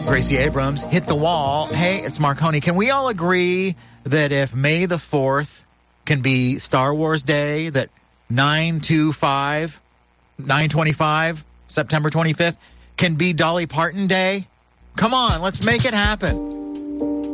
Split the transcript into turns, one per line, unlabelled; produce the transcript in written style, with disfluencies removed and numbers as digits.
Gracie Abrams, Hit the Wall. Hey, it's Marconi. Can we all agree that if May the 4th can be Star Wars Day, that 9/25, September 25th, can be Dolly Parton Day? Come on, let's make it happen.